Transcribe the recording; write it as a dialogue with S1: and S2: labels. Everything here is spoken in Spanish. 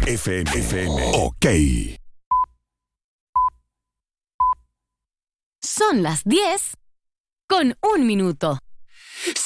S1: FM. Ok.
S2: Son las 10 con 1 minuto.